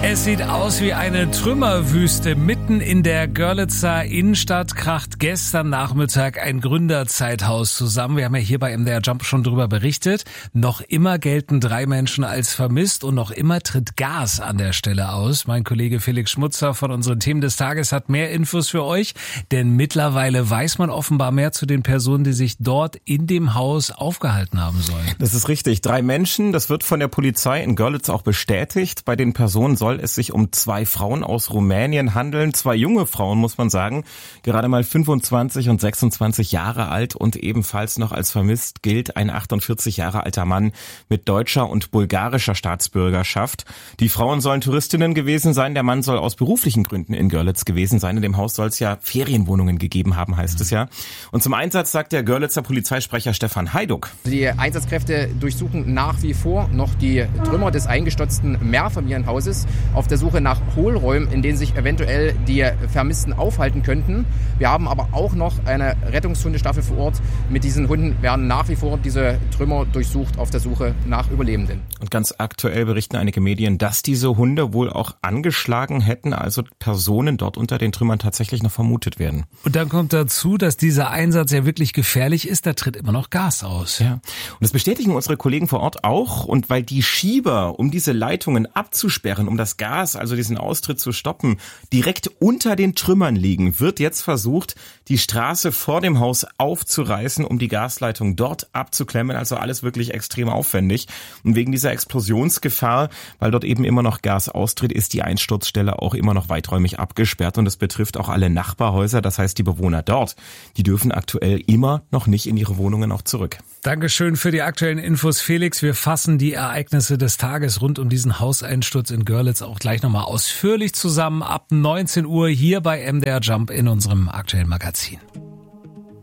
Es sieht aus wie eine Trümmerwüste. Mitten in der Görlitzer Innenstadt kracht gestern Nachmittag ein Gründerzeithaus zusammen. Wir haben ja hier bei MDR Jump schon drüber berichtet. Noch immer gelten 3 Menschen als vermisst und noch immer tritt Gas an der Stelle aus. Mein Kollege Felix Schmutzer von unseren Themen des Tages hat mehr Infos für euch, denn mittlerweile weiß man offenbar mehr zu den Personen, die sich dort in dem Haus aufgehalten haben sollen. Das ist richtig. 3 Menschen, das wird von der Polizei in Görlitz auch bestätigt. Bei den Personen soll es sich um 2 Frauen aus Rumänien handeln. 2 junge Frauen, muss man sagen, gerade mal 25 und 26 Jahre alt, und ebenfalls noch als vermisst gilt ein 48 Jahre alter Mann mit deutscher und bulgarischer Staatsbürgerschaft. Die Frauen sollen Touristinnen gewesen sein. Der Mann soll aus beruflichen Gründen in Görlitz gewesen sein. In dem Haus soll es ja Ferienwohnungen gegeben haben, heißt es ja. Und zum Einsatz sagt der Görlitzer Polizeisprecher Stefan Heiduck. Die Einsatzkräfte durchsuchen nach wie vor noch die Trümmer des eingestürzten Mehrfamilienhauses auf der Suche nach Hohlräumen, in denen sich eventuell die Vermissten aufhalten könnten. Wir haben aber auch noch eine Rettungshundestaffel vor Ort. Mit diesen Hunden werden nach wie vor diese Trümmer durchsucht auf der Suche nach Überlebenden. Und ganz aktuell berichten einige Medien, dass diese Hunde wohl auch angeschlagen hätten, also Personen dort unter den Trümmern tatsächlich noch vermutet werden. Und dann kommt dazu, dass dieser Einsatz ja wirklich gefährlich ist, da tritt immer noch Gas aus. Ja. Und das bestätigen unsere Kollegen vor Ort auch. Und weil die Schieber, um diese Leitungen abzusperren, um das Gas, also diesen Austritt zu stoppen, direkt unter den Trümmern liegen, wird jetzt versucht, die Straße vor dem Haus aufzureißen, um die Gasleitung dort abzuklemmen. Also alles wirklich extrem aufwendig. Und wegen dieser Explosionsgefahr, weil dort eben immer noch Gas austritt, ist die Einsturzstelle auch immer noch weiträumig abgesperrt. Und das betrifft auch alle Nachbarhäuser. Das heißt, die Bewohner dort, die dürfen aktuell immer noch nicht in ihre Wohnungen auch zurück. Dankeschön für die aktuellen Infos, Felix. Wir fassen die Ereignisse des Tages rund um diesen Hauseinsturz in Görlitz auch gleich nochmal ausführlich zusammen ab 19 Uhr hier bei MDR Jump in unserem aktuellen Magazin.